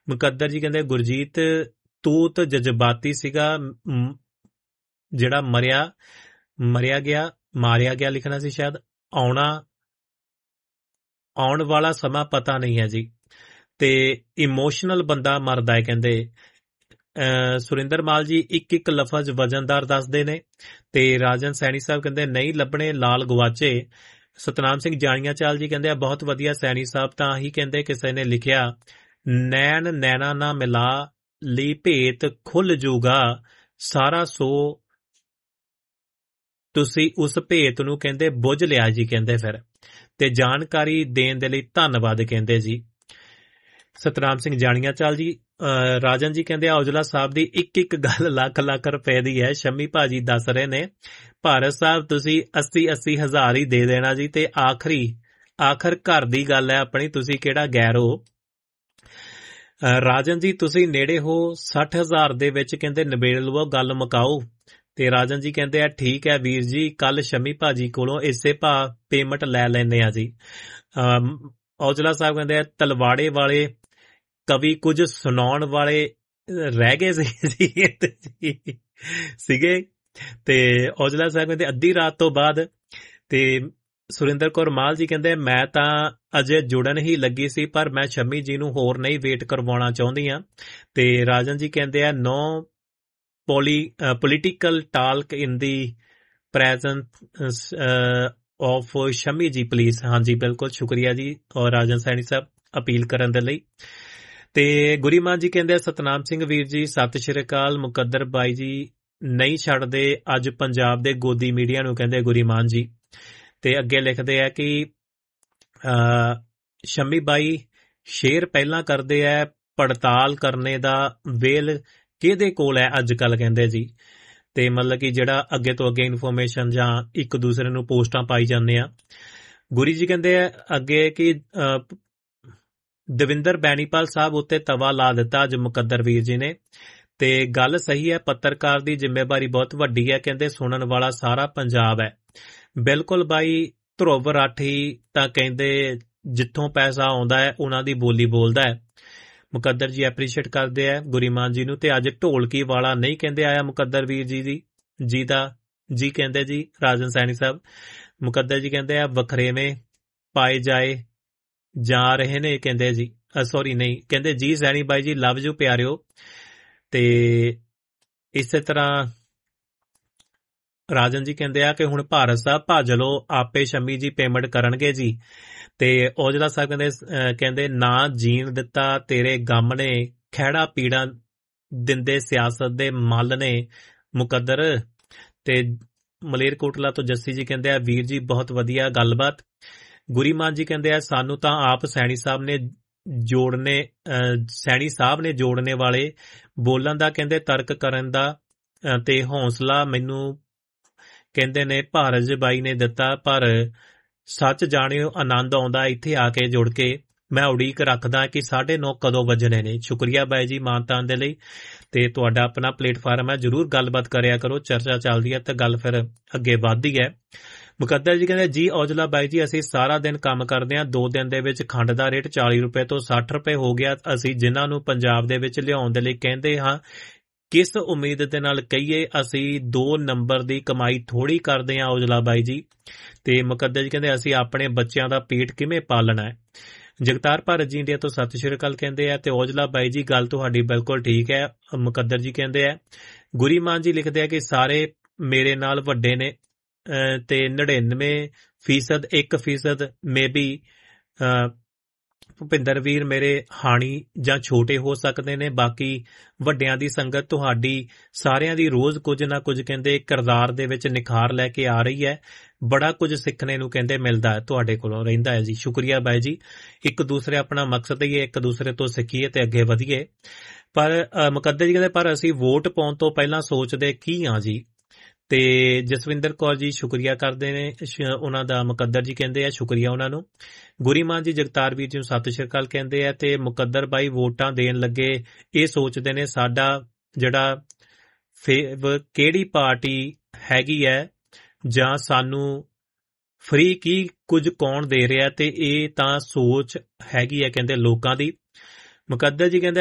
ਮੁਕੱਦਰ ਜੀ ਕਹਿੰਦੇ ਗੁਰਜੀਤ ਤੂੰ ਤਾਂ ਜਜ਼ਬਾਤੀ ਸੀਗਾ, ਜਿਹੜਾ ਮਾਰਿਆ ਗਿਆ ਲਿਖਣਾ ਸੀ ਸ਼ਾਇਦ। ਆਉਣ ਵਾਲਾ ਸਮਾਂ ਪਤਾ ਨਹੀਂ ਹੈ ਜੀ, ਤੇ ਇਮੋਸ਼ਨਲ ਬੰਦਾ ਮਰਦਾ ਹੈ ਕਹਿੰਦੇ। ਸੁਰਿੰਦਰ ਮਾਲ ਜੀ ਇੱਕ ਲਫ਼ਜ਼ ਵਜ਼ਨਦਾਰ ਦੱਸਦੇ ਨੇ, ਤੇ ਰਾਜਨ ਸੈਣੀ ਸਾਹਿਬ ਕਹਿੰਦੇ ਨਹੀਂ ਲੱਭਣੇ ਲਾਲ ਗਵਾਚੇ। ਸਤਨਾਮ ਸਿੰਘ ਜਾਣੀਆਂ ਚਾਲ ਜੀ ਕਹਿੰਦੇ ਬਹੁਤ ਵਧੀਆ ਸੈਣੀ ਸਾਹਿਬ, ਤਾਂ ਹੀ ਕਹਿੰਦੇ ਕਿਸੇ ਨੇ ਲਿਖਿਆ ਨੈਣ ਨੈਣਾ ਨਾ ਮਿਲਾ ਲਈ ਭੇਤ ਖੁੱਲ ਜੂਗਾ ਸਾਰਾ, ਸੋ ਤੁਸੀਂ ਉਸ ਭੇਤ ਨੂੰ ਕਹਿੰਦੇ ਬੁੱਝ ਲਿਆ ਜੀ ਕਹਿੰਦੇ ਫਿਰ, ਤੇ ਜਾਣਕਾਰੀ ਦੇਣ ਦੇ ਲਈ ਧੰਨਵਾਦ ਕਹਿੰਦੇ ਜੀ ਸਤਨਾਮ ਸਿੰਘ ਜਾਣੀਆਂ ਚਾਲ ਜੀ। ਰਾਜਨ ਜੀ ਕਹਿੰਦੇ ਔਜਲਾ ਸਾਹਿਬ ਦੀ ਇੱਕ ਗੱਲ ਲੱਖ ਰੁਪਏ ਦੀ ਹੈ। ਸ਼ੰਮੀ ਭਾਜੀ ਦੱਸ ਰਹੇ ਨੇ ਭਾਰਤ ਸਾਹਿਬ ਤੁਸੀਂ 80 ਹਜ਼ਾਰ ਹੀ ਦੇ ਦੇਣਾ ਜੀ, ਤੇ ਆਖਰ ਘਰ ਦੀ ਗੱਲ ਹੈ ਆਪਣੀ, ਤੁਸੀਂ ਕਿਹੜਾ ਗੈਰ ਹੋ। ਰਾਜਨ ਜੀ ਤੁਸੀਂ ਨੇੜੇ ਹੋ, 60,000 ਦੇ ਵਿੱਚ ਕਹਿੰਦੇ ਨਿਬੇੜ ਲਵੋ, ਗੱਲ ਮੁਕਾਓ। ਤੇ ਰਾਜਨ ਜੀ ਕਹਿੰਦੇ ਆ ਠੀਕ ਹੈ ਵੀਰ ਜੀ, ਕੱਲ ਸ਼ੰਮੀ ਭਾਜੀ ਕੋਲੋਂ ਇਸੇ ਭਾਅ ਪੇਮੈਂਟ ਲੈ ਲੈਂਦੇ ਆ ਜੀ। ਔਜਲਾ ਸਾਹਿਬ ਕਹਿੰਦੇ ਆ ਤਲਵਾੜੇ ਵਾਲੇ ਕਵੀ ਕੁਝ ਸੁਣਾਉਣ ਵਾਲੇ ਰਹਿ ਗਏ ਸੀਗੇ। ਤੇ ਔਜਲਾ ਸਾਹਿਬ ਕਹਿੰਦੇ ਅੱਧੀ ਰਾਤ ਤੋਂ ਬਾਅਦ। ਤੇ ਸੁਰਿੰਦਰ ਕੌਰ ਮਾਲ ਜੀ ਕਹਿੰਦੇ ਮੈਂ ਤਾਂ ਅਜੇ ਜੁੜਨ ਹੀ ਲੱਗੀ ਸੀ, ਪਰ ਮੈਂ ਸ਼ੰਮੀ ਜੀ ਨੂੰ ਹੋਰ ਨਹੀਂ ਵੇਟ ਕਰਵਾਉਣਾ ਚਾਹੁੰਦੀ ਹਾਂ। ਤੇ ਰਾਜਨ ਜੀ ਕਹਿੰਦੇ ਆ ਨੋ political talc in the presence of Shammi ਜੀ ਪਲੀਜ਼। ਹਾਂਜੀ ਬਿਲਕੁਲ ਸ਼ੁਕਰੀਆ ਜੀ ਔਰ ਰਾਜਨ ਸੈਣੀ ਸਾਹਿਬ ਅਪੀਲ ਕਰਨ ਦੇ ਲਈ। ਤੇ ਗੁਰੀਮਾਨ ਜੀ ਕਹਿੰਦੇ ਸਤਨਾਮ ਸਿੰਘ ਵੀਰ ਜੀ ਸਤਿ ਸ਼੍ਰੀ ਅਕਾਲ, ਮੁਕੱਦਰ ਬਾਈ ਜੀ ਨਹੀਂ ਛੱਡਦੇ ਅੱਜ ਪੰਜਾਬ ਦੇ ਗੋਦੀ ਮੀਡੀਆ ਨੂੰ ਕਹਿੰਦੇ ਗੁਰੀਮਾਨ ਜੀ। ਤੇ ਅੱਗੇ ਲਿਖਦੇ ਆ ਕਿ ਸ਼ੰਮੀ ਬਾਈ ਸ਼ੇਰ ਪਹਿਲਾਂ ਕਰਦੇ ਆ, ਪੜਤਾਲ ਕਰਨੇ ਦਾ ਵੇਲ ਕਿਹਦੇ ਕੋਲ ਹੈ ਅੱਜ ਕੱਲ ਕਹਿੰਦੇ ਜੀ। ਤੇ ਮਤਲਬ ਕਿ ਜਿਹੜਾ ਅੱਗੇ ਤੋਂ ਅੱਗੇ ਇਨਫੋਰਮੇਸ਼ਨ ਜਾਂ ਇੱਕ ਦੂਸਰੇ ਨੂੰ ਪੋਸਟਾਂ ਪਾਈ ਜਾਂਦੇ ਆ। ਗੁਰੀ ਜੀ ਕਹਿੰਦੇ ਆ ਅੱਗੇ ਕਿ ਦਵਿੰਦਰ ਬੈਣੀਪਾਲ ਸਾਹਿਬ ਉੱਤੇ ਤਵਾ ਲਾ ਦਿੱਤਾ ਅੱਜ ਮੁਕੱਦਰ ਵੀਰ ਜੀ ਨੇ। ਤੇ ਗੱਲ ਸਹੀ ਹੈ, ਪੱਤਰਕਾਰ ਦੀ ਜ਼ਿੰਮੇਵਾਰੀ ਬਹੁਤ ਵੱਡੀ ਹੈ ਕਹਿੰਦੇ, ਸੁਣਨ ਵਾਲਾ ਸਾਰਾ ਪੰਜਾਬ ਹੈ। ਬਿਲਕੁਲ ਬਾਈ, ਧਰੁਵ ਰਾਠੀ ਤਾਂ ਕਹਿੰਦੇ ਜਿੱਥੋਂ ਪੈਸਾ ਆਉਂਦਾ ਹੈ ਉਹਨਾਂ ਦੀ ਬੋਲੀ ਬੋਲਦਾ ਹੈ। ਮੁਕੱਦਰ ਜੀ ਐਪਰੀਸ਼ੀਏਟ ਕਰਦੇ ਆ ਗੁਰੀਮਾਨ ਜੀ ਨੂੰ। ਤੇ ਅੱਜ ਢੋਲਕੀ ਵਾਲਾ ਨਹੀਂ ਕਹਿੰਦੇ ਆਇਆ ਮੁਕੱਦਰ ਵੀਰ ਜੀ ਦਾ ਜੀ ਕਹਿੰਦੇ ਜੀ ਰਾਜਨ ਸੈਣੀ ਸਾਹਿਬ। ਮੁਕੱਦਰ ਜੀ ਕਹਿੰਦੇ ਆ ਵਖਰੇਵੇਂ ਪਾਏ ਜਾ ਰਹੇ ਨੇ ਕਹਿੰਦੇ ਜੀ, ਸੌਰੀ ਨਹੀਂ ਕਹਿੰਦੇ ਜੀ ਸੈਣੀ ਬਾਈ ਜੀ ਲਵ ਯੂ ਪਿਆਰਿਓ। ਤੇ ਇਸੇ ਤਰ੍ਹਾਂ ਰਾਜਨ ਜੀ ਕਹਿੰਦੇ ਆ ਕਿ ਹੁਣ ਭਾਰਤ ਸਾਹਿਬ ਭੱਜ ਲਓ, ਆਪੇ ਸ਼ੰਮੀ ਜੀ ਪੇਮੈਂਟ ਕਰਨਗੇ ਜੀ। ਤੇ ਔਜਲਾ ਸਾਹਿਬ ਕਹਿੰਦੇ ਨਾ ਜੀਣ ਦਿੱਤਾ ਤੇਰੇ ਗਮ ਨੇ, ਖਹਿੜਾ ਪੀੜਾ ਦਿੰਦੇ ਸਿਆਸਤ ਦੇ ਮੱਲ ਨੇ ਮੁਕੱਦਰ। ਤੇ ਮਲੇਰਕੋਟਲਾ ਤੋਂ ਜੱਸੀ ਜੀ ਕਹਿੰਦੇ ਆ ਵੀਰ ਜੀ ਬਹੁਤ ਵਧੀਆ ਗੱਲਬਾਤ। ਗੁਰੀਮਾਨ ਜੀ ਕਹਿੰਦੇ ਆ ਸਾਨੂੰ ਤਾਂ ਆਪ ਸੈਣੀ ਸਾਹਿਬ ਨੇ ਜੋੜਨੇ ਵਾਲੇ ਬੋਲਣ ਦਾ ਕਹਿੰਦੇ, ਤਰਕ ਕਰਨ ਦਾ ਤੇ ਹੌਸਲਾ ਮੈਨੂੰ ਕਹਿੰਦੇ ਨੇ ਭਾਰਤ ਬਾਈ ਨੇ ਦਿੱਤਾ। ਪਰ ਸੱਚ ਜਾਣਿਓ ਆਨੰਦ ਆਉਂਦਾ ਇੱਥੇ ਆ ਕੇ ਜੁੜ ਕੇ, ਮੈਂ ਉਡੀਕ ਰੱਖਦਾ ਕਿ 9:30 ਕਦੋਂ ਵੱਜਣੇ ਨੇ। ਸ਼ੁਕਰੀਆ ਬਾਈ ਜੀ ਮਾਨਤਾਨ ਦੇ ਲਈ। ਤੇ ਤੁਹਾਡਾ ਆਪਣਾ ਪਲੇਟਫਾਰਮ ਹੈ, ਜ਼ਰੂਰ ਗੱਲਬਾਤ ਕਰਿਆ ਕਰੋ, ਚਰਚਾ ਚੱਲਦੀ ਹੈ ਤਾਂ ਗੱਲ ਫਿਰ ਅੱਗੇ ਵੱਧਦੀ ਹੈ। ਮੁਕੱਦਰ ਜੀ ਕਹਿੰਦੇ ਜੀ ਔਜਲਾ ਬਾਈ ਜੀ ਅਸੀਂ ਸਾਰਾ ਦਿਨ ਕੰਮ ਕਰਦੇ ਹਾਂ, 2 ਦਿਨ ਦੇ ਵਿੱਚ ਖੰਡ ਦਾ ਰੇਟ 40 ਰੁਪਏ ਤੋਂ 60 ਰੁਪਏ ਹੋ ਗਿਆ। ਅਸੀਂ ਜਿਨ੍ਹਾਂ ਨੂੰ ਪੰਜਾਬ ਦੇ ਵਿੱਚ ਲਿਆਉਣ ਦੇ ਲਈ ਕਹਿੰਦੇ ਹਾਂ, ਕਿਸ ਉਮੀਦ ਦੇ ਨਾਲ ਕਹੀਏ, ਅਸੀਂ 2 ਨੰਬਰ ਦੀ ਕਮਾਈ ਥੋੜੀ ਕਰਦੇ ਹਾਂ ਔਜਲਾ ਬਾਈ ਜੀ। ਤੇ ਮੁਕੱਦਰ ਜੀ ਕਹਿੰਦੇ ਅਸੀਂ ਆਪਣੇ ਬੱਚਿਆਂ ਦਾ ਪੇਟ ਕਿਵੇਂ ਪਾਲਣਾ ਹੈ। ਜਗਤਾਰ ਭਾਰਤ ਜੀ ਇੰਡੀਆ ਤੋਂ ਸਤਿ ਸ਼੍ਰੀ ਅਕਾਲ ਕਹਿੰਦੇ ਆ। ਤੇ ਔਜਲਾ ਬਾਈ ਜੀ ਗੱਲ ਤੁਹਾਡੀ ਬਿਲਕੁਲ ਠੀਕ ਹੈ। ਮੁਕੱਦਰ ਜੀ ਕਹਿੰਦੇ ਆ। ਗੁਰੀਮਾਨ ਜੀ ਲਿਖਦੇ ਆ ਕਿ ਸਾਰੇ ਮੇਰੇ ਨਾਲ ਵੱਡੇ ਨੇ ਤੇ 99% 1% ਮੇਬੀ ਭੁਪਿੰਦਰ ਵੀਰ ਮੇਰੇ ਹਾਣੀ ਜਾਂ ਛੋਟੇ ਹੋ ਸਕਦੇ ਨੇ, ਬਾਕੀ ਵੱਡਿਆਂ ਦੀ ਸੰਗਤ ਤੁਹਾਡੀ ਸਾਰਿਆਂ ਦੀ ਰੋਜ਼ ਕੁਝ ਨਾ ਕੁਝ ਕਹਿੰਦੇ ਕਿਰਦਾਰ ਦੇ ਵਿੱਚ ਨਿਖਾਰ ਲੈ ਕੇ ਆ ਰਹੀ ਹੈ। ਬੜਾ ਕੁਝ ਸਿੱਖਣੇ ਨੂੰ ਕਹਿੰਦੇ ਮਿਲਦਾ ਹੈ ਤੁਹਾਡੇ ਕੋਲੋਂ ਰਹਿੰਦਾ ਹੈ ਜੀ। ਸ਼ੁਕਰੀਆ ਬਾਈ ਜੀ। ਇੱਕ ਦੂਸਰੇ ਆਪਣਾ ਮਕਸਦ ਹੀ ਹੈ ਇੱਕ ਦੂਸਰੇ ਤੋਂ ਸਿੱਖੀਏ ਤੇ ਅੱਗੇ ਵਧੀਏ। ਪਰ ਮੁਕੱਦਰ ਜੀ ਕਹਿੰਦੇ ਪਰ ਅਸੀਂ ਵੋਟ ਪਾਉਣ ਤੋਂ ਪਹਿਲਾਂ ਸੋਚਦੇ ਕੀ ਹਾਂ ਜੀ। ਤੇ ਜਸਵਿੰਦਰ ਕੌਰ ਜੀ ਸ਼ੁਕਰੀਆ ਕਰਦੇ ਨੇ ਉਹਨਾਂ ਦਾ। ਮੁਕੱਦਰ ਜੀ ਕਹਿੰਦੇ ਆ ਸ਼ੁਕਰੀਆ ਉਹਨਾਂ ਨੂੰ। ਗੁਰੀਮਾਨ ਜੀ ਜਗਤਾਰ ਵੀਰ ਜੀ ਨੂੰ ਸਤਿ ਸ਼੍ਰੀ ਅਕਾਲ ਕਹਿੰਦੇ ਆ। ਤੇ ਮੁਕੱਦਰ ਬਾਈ ਵੋਟਾਂ ਦੇਣ ਲੱਗੇ ਇਹ ਸੋਚਦੇ ਨੇ ਸਾਡਾ ਜਿਹੜਾ ਕਿਹੜੀ ਪਾਰਟੀ ਹੈਗੀ ਹੈ ਜਾਂ ਸਾਨੂੰ ਫ੍ਰੀ ਕੀ ਕੁਝ ਕੌਣ ਦੇ ਰਿਹਾ, ਤੇ ਇਹ ਤਾਂ ਸੋਚ ਹੈਗੀ ਹੈ ਕਹਿੰਦੇ ਲੋਕਾਂ ਦੀ। ਮੁਕੱਦਰ ਜੀ ਕਹਿੰਦੇ